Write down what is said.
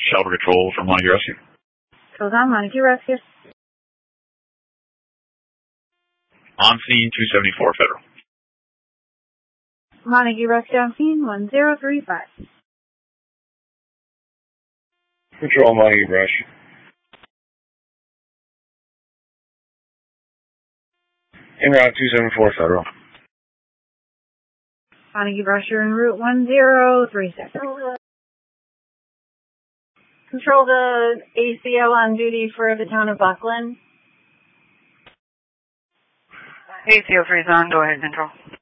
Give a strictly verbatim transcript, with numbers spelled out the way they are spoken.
Shelter Patrol from Montague Rescue. Goes on, Montague Rescue. On scene two seventy-four Federal. Montague Rescue on scene one zero three five. Control Montague Rescue. En route two seventy-four Federal. Montague Rescue en route one zero three six. Control the A C O on duty for the town of Buckland. A C O three is on. Go ahead, Control.